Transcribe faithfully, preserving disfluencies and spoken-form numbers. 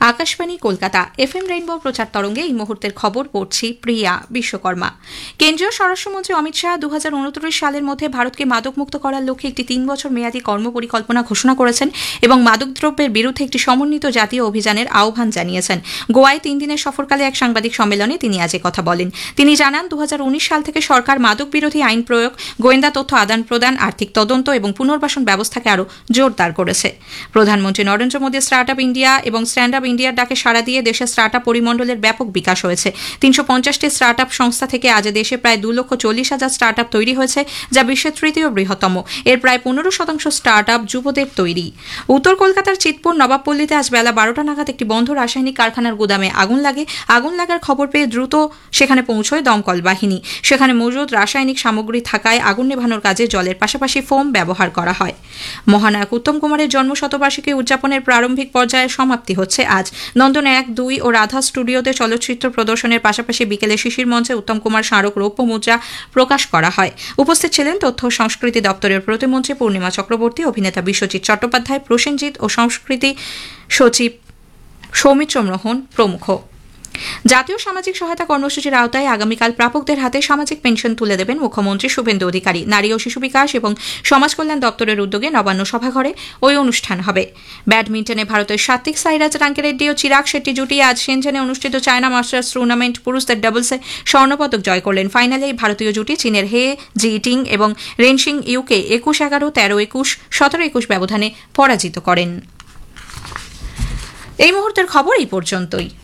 Akashvani Kolkata F M rainbow প্রচার তরঙ্গে এই মুহূর্তের খবর পড়ছি প্রিয়া বিশ্বকর্মা। কেন্দ্রীয় স্বরাষ্ট্রমন্ত্রী অমিত শাহ দু হাজার উনত্রিশ সালের মধ্যে ভারতকে মাদকমুক্ত করার লক্ষ্যে একটি তিন বছর মেয়াদী কর্মপরিকল্পনা ঘোষণা করেছেন এবং মাদকদ্রব্যের বিরুদ্ধে একটি সমন্বিত জাতীয় অভিযানের আহ্বান জানিয়েছেন। গোয়ায় তিন দিনের সফরকালে এক সাংবাদিক সম্মেলনে তিনি আজ কথা বলেন। তিনি জানান, দু হাজার উনিশ সাল থেকে সরকার মাদক বিরোধী আইন প্রয়োগ, গোয়েন্দা তথ্য আদান প্রদান, আর্থিক তদন্ত এবং পুনর্বাসন ব্যবস্থাকে আরও জোরদার করেছে। প্রধানমন্ত্রী Narendra Modi start up India এবং স্ট্যান্ড আপ ইন্ডিয়ার ডাকে সাড়া দিয়ে দেশের স্টার্ট আপ পরিমণ্ডলের ব্যাপক বিকাশ হয়েছে। তিনশো পঞ্চাশটি স্টার্ট আপ সংস্থা থেকে আজ দেশে প্রায় দু লক্ষ চল্লিশ হাজার স্টার্ট আপ তৈরি হয়েছে, যা বিশ্বের তৃতীয় বৃহত্তম। এর প্রায় পনেরো শতাংশ স্টার্ট আপ যুবদের তৈরি। উত্তর কলকাতার চিতপুর নবাবপল্লীতে আজ বেলা বারোটা নাগাদ একটি বন্ধ রাসায়নিক কারখানার গুদামে আগুন লাগে। আগুন লাগার খবর পেয়ে দ্রুত সেখানে পৌঁছয় দমকল বাহিনী। সেখানে মজুদ রাসায়নিক সামগ্রী থাকায় আগুন নেভানোর কাজে জলের পাশাপাশি ফোম ব্যবহার করা হয়। মহানায়ক উত্তম কুমারের জন্ম শতবার্ষিকী উদযাপনের প্রারম্ভিক পর্যায়ে সমাপ্তি হচ্ছে আজ। নন্দন এক, দুই ও রাধা স্টুডিওতে চলচ্চিত্র প্রদর্শনের পাশাপাশি বিকেলে শিশির মঞ্চে উত্তম কুমার স্মারক রৌপ্য মুদ্রা প্রকাশ করা হয়। উপস্থিত ছিলেন তথ্য ও সংস্কৃতি দপ্তরের প্রতিমন্ত্রী পূর্ণিমা চক্রবর্তী, অভিনেতা বিশ্বজিৎ চট্টোপাধ্যায়, প্রসেনজিৎ ও সংস্কৃতি সচিব সৌমিত্র মোহন প্রমুখ। জাতীয় সামাজিক সহায়তা কর্মসূচির আওতায় আগামীকাল প্রাপকদের হাতে সামাজিক পেনশন তুলে দেবেন মুখ্যমন্ত্রী শুভেন্দু অধিকারী। নারী ও শিশু বিকাশ এবং সমাজ কল্যাণ দপ্তরের উদ্যোগে নবান্ন সভাঘরে ওই অনুষ্ঠান হবে। ব্যাডমিন্টনে ভারতের সাত্বিক সাইরাজ রাঙ্কিরেড্ডি ও চিরাগ শেট্টি জুটি আজ শেনজেনে অনুষ্ঠিত চায়না মাস্টার্স টুর্নামেন্ট পুরুষদের ডাবলসে স্বর্ণপদক জয় করলেন। ফাইনালে ভারতীয় জুটি চীনের হে জিটিং এবং রেনশিং ইউকে একুশ এগারো, তেরো একুশ, সতেরো একুশ ব্যবধানে পরাজিত করেন। এই মুহূর্তের খবর এই পর্যন্তই।